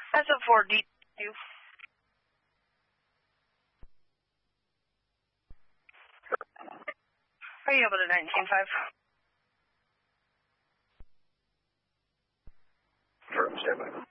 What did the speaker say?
That's a 4D. Are you able to 19.5? Sure, stand by.